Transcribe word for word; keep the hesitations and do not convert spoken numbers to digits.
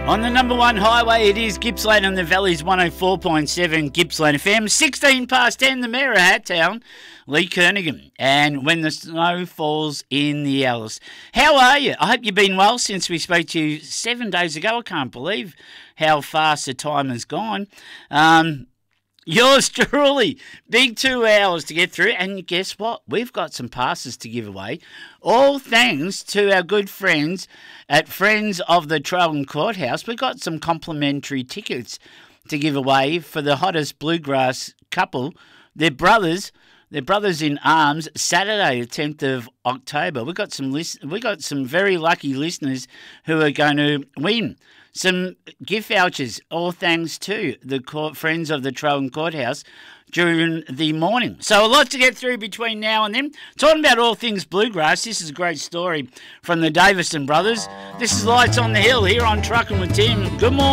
On the number one highway, it is Gippsland and the Valley's one oh four point seven Gippsland F M. sixteen past ten, the Mayor of Hattown, Lee Kernaghan. And when the snow falls in the Alice. How are you? I hope you've been well since we spoke to you seven days ago. I can't believe how fast the time has gone. Um... Yours truly, big two hours to get through, and guess what? We've got some passes to give away, all thanks to our good friends at Friends of the Traralgon Courthouse. We've got some complimentary tickets to give away for the hottest bluegrass couple. They're brothers. They're brothers in arms. Saturday, the tenth of October. We've got some list- we got some very lucky listeners who are going to win some gift vouchers, all thanks to the court, Friends of the Traralgon Courthouse during the morning. So a lot to get through between now and then. Talking about all things bluegrass, this is a great story from the Davison brothers. This is Lights on the Hill here on Truckin' with Tim. Good morning.